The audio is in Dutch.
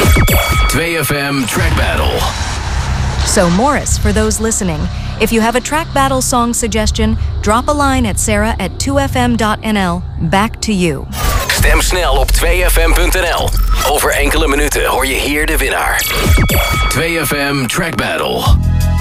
2FM Track Battle. So Morris, for those listening, if you have a track battle song suggestion, drop a line at sarah@2fm.nl. Back to you. Stem snel op 2fm.nl. Over enkele minuten hoor je hier de winnaar. 2FM Track Battle.